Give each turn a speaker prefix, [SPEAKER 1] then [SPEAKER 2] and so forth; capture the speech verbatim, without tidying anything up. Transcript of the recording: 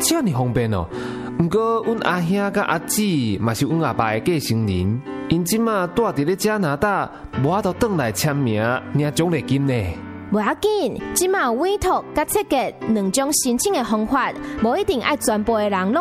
[SPEAKER 1] 这么方便哦。不过，阮阿兄甲阿姊嘛是阮阿爸的继承人，因即马住伫咧加拿大，无法度转来签名领奖励金呢。
[SPEAKER 2] 无要紧，即马有委托甲册格两种申请的方法，无一定爱全部的人拢